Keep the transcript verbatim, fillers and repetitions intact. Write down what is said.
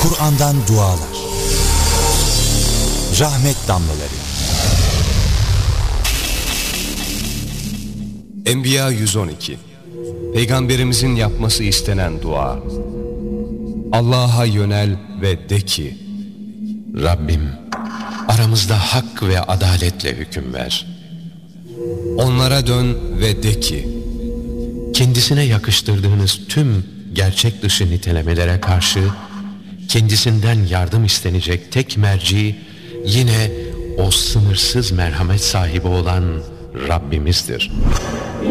Kur'an'dan dualar, rahmet damlaları. Enbiya yüz on iki. Peygamberimizin yapması istenen dua. Allah'a yönel ve de ki: Rabbim, aramızda hak ve adaletle hüküm ver. Onlara dön ve de ki: Kendisine yakıştırdığınız tüm gerçek dışı nitelemelere karşı kendisinden yardım istenecek tek merci yine o sınırsız merhamet sahibi olan Rabbimizdir.